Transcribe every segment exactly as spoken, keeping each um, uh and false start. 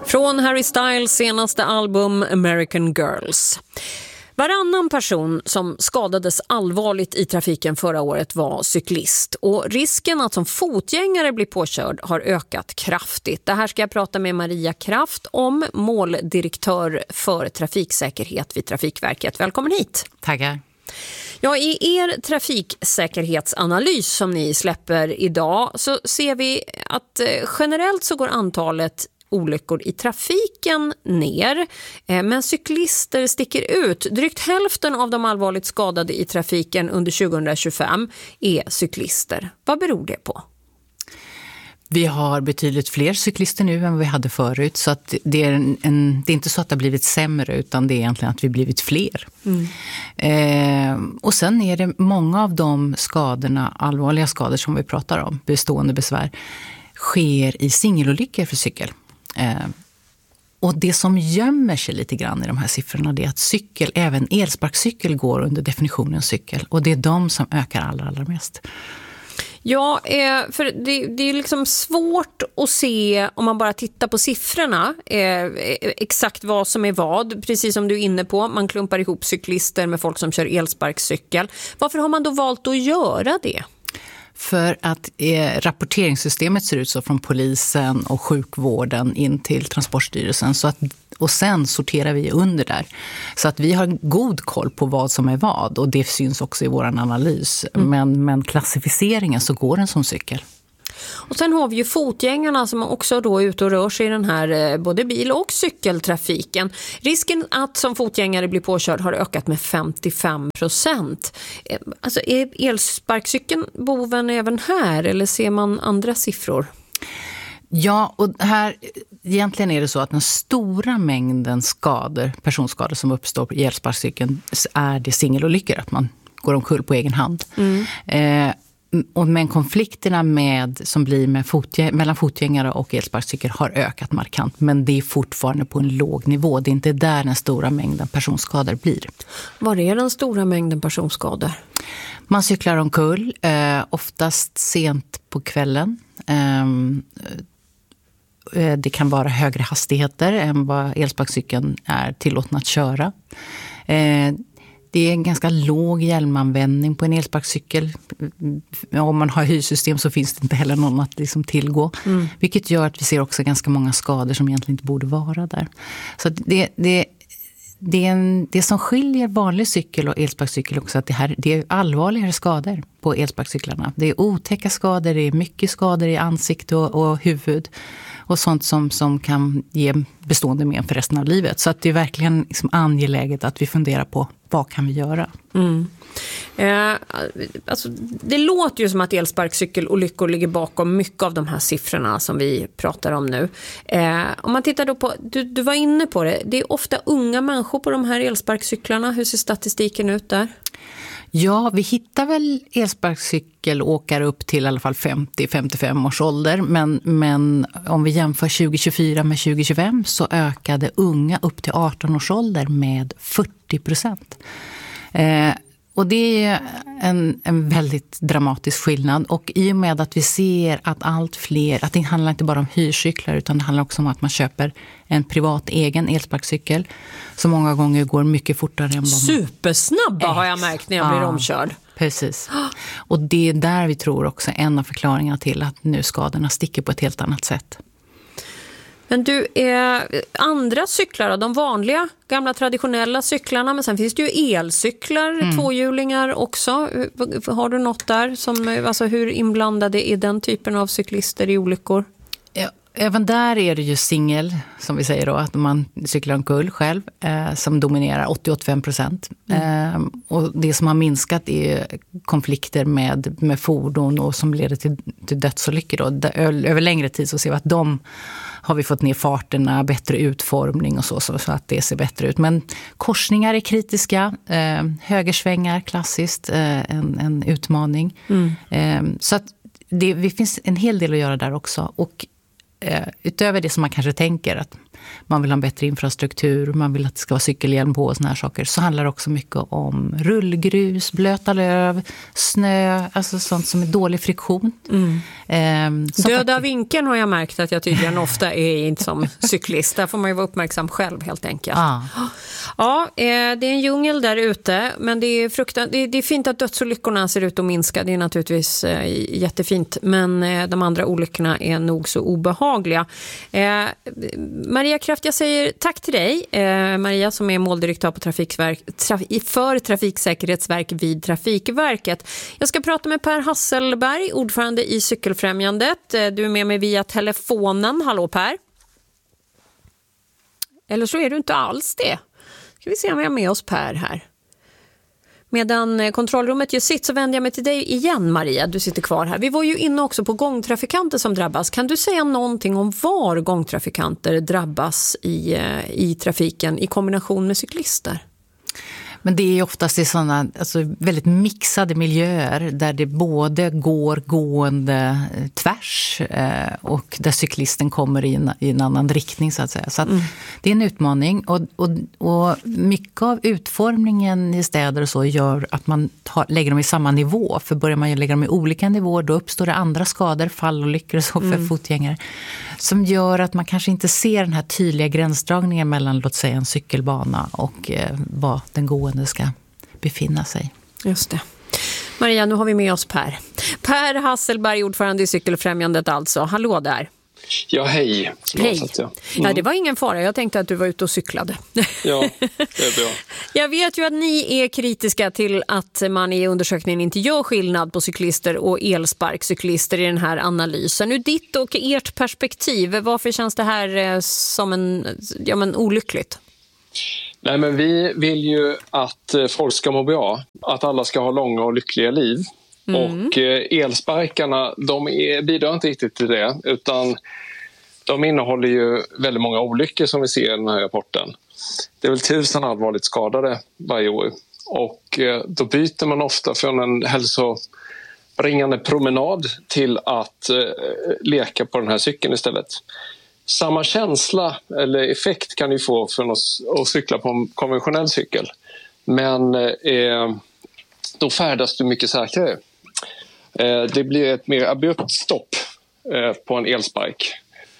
Från Harry Styles senaste album American Girls. Varannan person som skadades allvarligt i trafiken förra året var cyklist. Och risken att som fotgängare bli påkörd har ökat kraftigt. Det här ska jag prata med Maria Kraft om, måldirektör för trafiksäkerhet vid Trafikverket. Välkommen hit. Tackar. Ja, i er trafiksäkerhetsanalys som ni släpper idag så ser vi att generellt så går antalet olyckor i trafiken ner, men cyklister sticker ut. Drygt hälften av de allvarligt skadade i trafiken under tjugohundratjugofem är cyklister. Vad beror det på? Vi har betydligt fler cyklister nu än vi hade förut, så att det, är en, en, det är inte så att det har blivit sämre, utan det är egentligen att vi blivit fler. Mm. Eh, och sen är det många av de skadorna, allvarliga skador som vi pratar om, bestående besvär, sker i singelolyckor för cykel. Eh, och det som gömmer sig lite grann i de här siffrorna, det är att cykel, även elsparkcykel, går under definitionen cykel. Och det är de som ökar allra, allra mest. Ja, för det, det är liksom svårt att se om man bara tittar på siffrorna eh, exakt vad som är vad. Precis som du är inne på, man klumpar ihop cyklister med folk som kör elsparkcykel. Varför har man då valt att göra det? För att eh, rapporteringssystemet ser ut så från polisen och sjukvården in till Transportstyrelsen. Så att, och sen sorterar vi under där. Så att vi har god koll på vad som är vad. Och det syns också i vår analys. Mm. Men, men klassificeringen så går den som cykel. Och sen har vi ju fotgängarna som också då är ute och rör sig i den här både bil- och cykeltrafiken. Risken att som fotgängare bli påkörd har ökat med femtiofem procent. Alltså är elsparkcykeln boven även här, eller ser man andra siffror? Ja, och här egentligen är det så att den stora mängden skador, personskador som uppstår på elsparkcykeln, är det singelolyckor, att man går omkull på egen hand. Mm. Eh, Och men konflikterna med, som blir med fotgäng, mellan fotgängare och elsparkcykel har ökat markant. Men det är fortfarande på en låg nivå. Det är inte där den stora mängden personskador blir. Vad är den stora mängden personskador? Man cyklar omkull, eh, oftast sent på kvällen. Eh, det kan vara högre hastigheter än vad elsparkcykeln är tillåtna att köra. Eh, Det är en ganska låg hjälmanvändning på en elsparkcykel. Om man har hyrsystem så finns det inte heller någon att liksom tillgå. Mm. Vilket gör att vi ser också ganska många skador som egentligen inte borde vara där. Så det, det, det, är en, det som skiljer vanlig cykel och elsparkcykel också, att det, här, det är allvarligare skador på elsparkcyklarna. Det är otäcka skador, det är mycket skador i ansikte och, och huvud. Och sånt som, som kan ge bestående men för resten av livet. Så att det är verkligen liksom angeläget att vi funderar på vad kan vi göra. Mm. Eh, alltså, det låter ju som att elsparkcykelolyckor ligger bakom mycket av de här siffrorna som vi pratar om nu. Eh, om man tittar då på, du, du var inne på det, det är ofta unga människor på de här elsparkcyklarna. Hur ser statistiken ut där? Ja, vi hittar väl elsparkcykelåkare upp till i alla fall femtio till femtiofem års ålder. Men, men om vi jämför tjugo tjugofyra med tjugo tjugofem så ökade unga upp till arton års ålder med fyrtio procent. Eh, och det är en, en väldigt dramatisk skillnad. Och i och med att vi ser att allt fler, att det handlar inte bara om hyrcyklar utan det handlar också om att man köper en privat egen elsparkcykel som många gånger går mycket fortare än vad man... Supersnabba har jag märkt när jag blir ja, omkörd. Precis. Och det är där vi tror också en av förklaringarna till att nu skadorna sticker på ett helt annat sätt. Men du, eh, andra cyklar, de vanliga gamla traditionella cyklarna, men sen finns det ju elcyklar, mm. tvåhjulingar också. Har du något där som, alltså hur inblandade är den typen av cyklister i olyckor? Ja, även där är det ju singel, som vi säger då, att man cyklar omkull själv, eh, som dominerar åttio till åttiofem procent. Mm. Eh, och det som har minskat är konflikter med, med fordon och som leder till, till dödsolyckor då. Där, över längre tid så ser vi att de har vi fått ner farterna, bättre utformning och så, så, så att det ser bättre ut. Men korsningar är kritiska, eh, högersvängar klassiskt, eh, en, en utmaning. Mm. Eh, så att det, det finns en hel del att göra där också. Och eh, utöver det som man kanske tänker att man vill ha en bättre infrastruktur, man vill att det ska vara cykelhjälm på och såna här saker, så handlar det också mycket om rullgrus, blöta löv, snö, alltså sånt som är dålig friktion. Mm. Eh, Döda faktiskt... vinkeln har jag märkt att jag tydligen ofta är inte som cyklist. Där får man ju vara uppmärksam själv helt enkelt. Ah. Ja, eh, det är en djungel där ute, men det är, fruktan- det, är, det är fint att dödsolyckorna ser ut att minska. Det är naturligtvis eh, jättefint, men eh, de andra olyckorna är nog så obehagliga. Eh, Maria Kraft, jag säger tack till dig. Eh, Maria som är måldirektör på Trafikverk, traf- för Trafiksäkerhetsverk vid Trafikverket. Jag ska prata med Per Hasselberg, ordförande i Cykelfrämjandet. Eh, du är med mig via telefonen. Hallå Per. Eller så är du inte alls det. Ska vi se om vi har med oss Per här. Medan kontrollrummet gör sitt så vänder jag mig till dig igen, Maria. Du sitter kvar här. Vi var ju inne också på gångtrafikanter som drabbas. Kan du säga någonting om var gångtrafikanter drabbas i, i trafiken i kombination med cyklister? Men det är oftast i sådana alltså, väldigt mixade miljöer där det både går gående tvärs eh, och där cyklisten kommer i en, i en annan riktning så att säga. Så att mm. det är en utmaning och, och, och mycket av utformningen i städer och så gör att man tar, lägger dem i samma nivå. För börjar man lägga dem i olika nivåer då uppstår det andra skador, fallolyckor och så för mm. fotgängare. Som gör att man kanske inte ser den här tydliga gränsdragningen mellan låt säga en cykelbana och eh, vad den gående ska befinna sig. Just det. Maria, nu har vi med oss Per. Per Hasselberg, ordförande i Cykelfrämjandet alltså. Hallå där. Ja, hej. Hej. Jag. Mm. Nej, det var ingen fara. Jag tänkte att du var ute och cyklade. Ja, det är bra. Jag vet ju att ni är kritiska till att man i undersökningen inte gör skillnad på cyklister och elsparkcyklister i den här analysen. Ur ditt och ert perspektiv, varför känns det här som en, ja, men olyckligt? Nej, men vi vill ju att folk ska må bra. Att alla ska ha långa och lyckliga liv. Mm. Och elsparkarna, de är, bidrar inte riktigt till det, utan de innehåller ju väldigt många olyckor som vi ser i den här rapporten. Det är väl tusen allvarligt skadade varje år. Och då byter man ofta från en hälsobringande promenad till att eh, leka på den här cykeln istället. Samma känsla eller effekt kan du få från att, att cykla på en konventionell cykel. Men eh, då färdas du mycket säkrare. Eh, det blir ett mer abrupt stopp eh, på en elspark.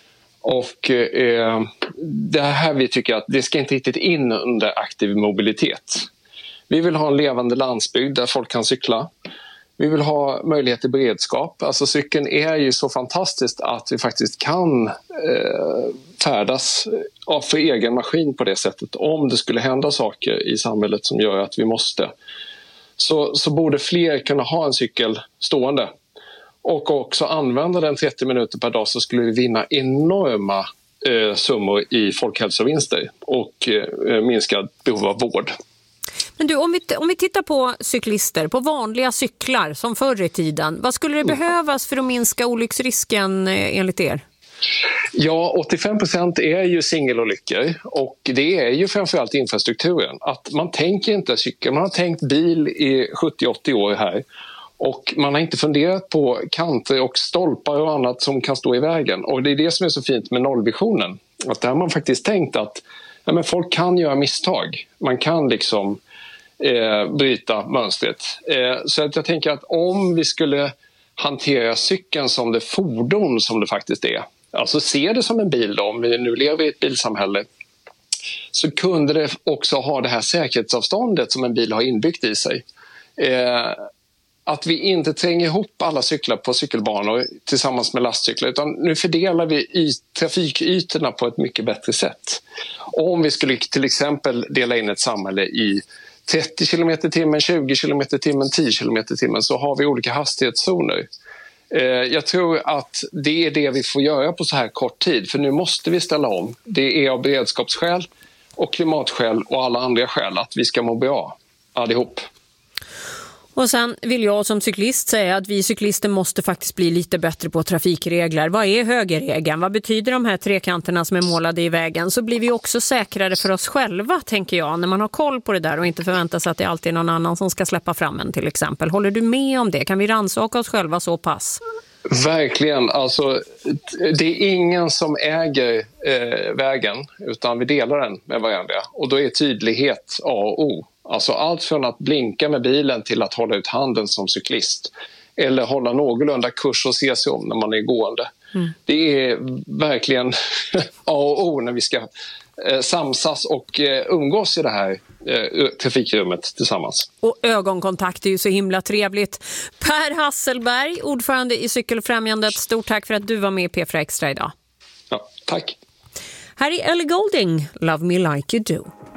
Och eh, det här vi tycker att det ska inte riktigt in under aktiv mobilitet. Vi vill ha en levande landsbygd där folk kan cykla. Vi vill ha möjlighet till beredskap. Alltså cykeln är ju så fantastiskt att vi faktiskt kan eh, färdas för egen maskin på det sättet. Om det skulle hända saker i samhället som gör att vi måste. Så, så borde fler kunna ha en cykel stående. Och också använda den trettio minuter per dag, så skulle vi vinna enorma eh, summor i folkhälsovinster och eh, minskad behov av vård. Men du, om vi, om vi tittar på cyklister, på vanliga cyklar som förr i tiden, vad skulle det mm. behövas för att minska olycksrisken eh, enligt er? Ja, åttiofem procent är ju singelolyckor och det är ju framförallt infrastrukturen. Att man tänker inte cykel, man har tänkt bil i sjuttio åttio år här. Och man har inte funderat på kanter och stolpar och annat som kan stå i vägen. Och det är det som är så fint med nollvisionen. Att där har man faktiskt tänkt att ja, men folk kan göra misstag. Man kan liksom eh, bryta mönstret. Eh, så att jag tänker att om vi skulle hantera cykeln som det fordon som det faktiskt är. Alltså se det som en bil då, om vi nu lever i ett bilsamhälle. Så kunde det också ha det här säkerhetsavståndet som en bil har inbyggt i sig. Eh, Att vi inte tränger ihop alla cyklar på cykelbanor tillsammans med lastcyklar, utan nu fördelar vi i trafikytorna på ett mycket bättre sätt. Om vi skulle till exempel dela in ett samhälle i trettio kilometer i timmen, tjugo kilometer i timmen, tio kilometer i timmen, så har vi olika hastighetszoner. Jag tror att det är det vi får göra på så här kort tid, för nu måste vi ställa om. Det är av beredskapsskäl och klimatskäl och alla andra skäl att vi ska må bra allihop. Och sen vill jag som cyklist säga att vi cyklister måste faktiskt bli lite bättre på trafikregler. Vad är högerregeln? Vad betyder de här trekanterna som är målade i vägen? Så blir vi också säkrare för oss själva, tänker jag, när man har koll på det där och inte förväntar sig att det alltid är någon annan som ska släppa fram en till exempel. Håller du med om det? Kan vi rannsaka oss själva så pass? Verkligen. Alltså, det är ingen som äger eh, vägen, utan vi delar den med varandra. Och då är tydlighet A och O. Alltså allt från att blinka med bilen till att hålla ut handen som cyklist. Eller hålla någorlunda kurs och se sig om när man är gående. Mm. Det är verkligen A och O när vi ska eh, samsas och eh, umgås i det här eh, trafikrummet tillsammans. Och ögonkontakt är ju så himla trevligt. Per Hasselberg, ordförande i Cykelfrämjandet, stort tack för att du var med i P fyra Extra idag. Ja, tack. Här är Ellie Goulding, Love Me Like You Do.